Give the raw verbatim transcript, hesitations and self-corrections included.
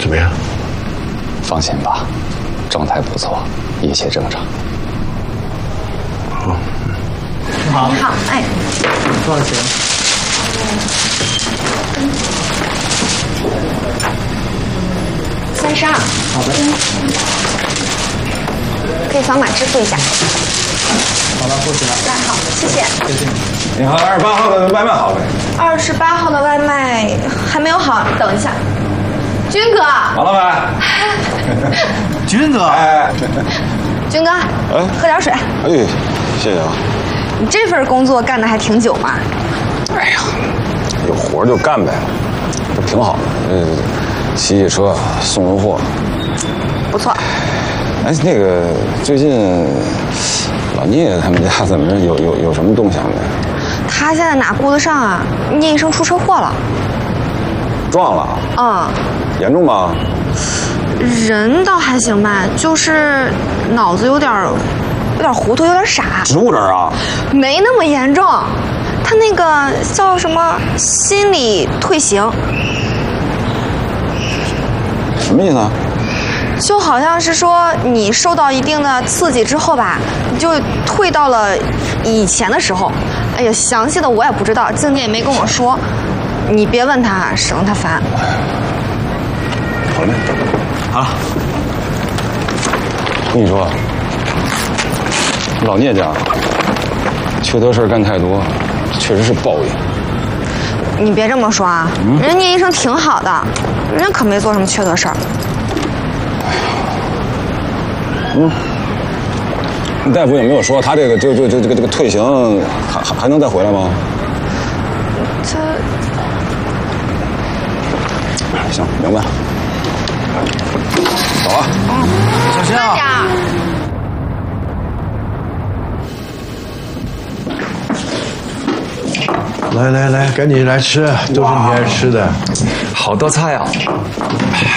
怎么样？ 放心吧，状态不错，一切正常。 哦， 你好，你好，哎， 多少钱？ 三十二。 好的。 可以扫码支付一下。 好了，过去了。 来，好，谢谢。 谢谢。 你好，二十八号的外卖好没？ 二十八号的外卖还没有好，等一下。军哥。 好了没？ 军哥。 哎， 军哥， 哎， 喝点水。 哎，谢谢啊。 你这份工作干的还挺久嘛？ 哎呀，有活就干呗，这挺好的。呃，骑骑车送送货， 不错。 哎，那个最近老聂他们家怎么着？有有有什么动向没？ 他现在哪顾得上啊？聂医生出车祸了。 撞了？ 嗯。 严重吗？ 人倒还行吧，就是脑子有点有点糊涂，有点傻。 植物人啊？ 没那么严重，他那个叫什么心理退行。 什么意思啊？ 就好像是说你受到一定的刺激之后吧，你就退到了以前的时候。哎呀，详细的我也不知道，静姐也没跟我说。你别问他，省得他烦。 好嘞， 好了。 跟你说，老聂家缺德事干太多，确实是报应。 你别这么说啊，嗯、人家聂医生挺好的，人家可没做什么缺德事儿。 嗯，大夫有没有说他这个就就就这个这个退行还还还能再回来吗？ 这行，明白。走啊！ 嗯， 小心啊！ 慢点儿。 来来来，赶紧来吃，都是你爱吃的。 好多菜啊！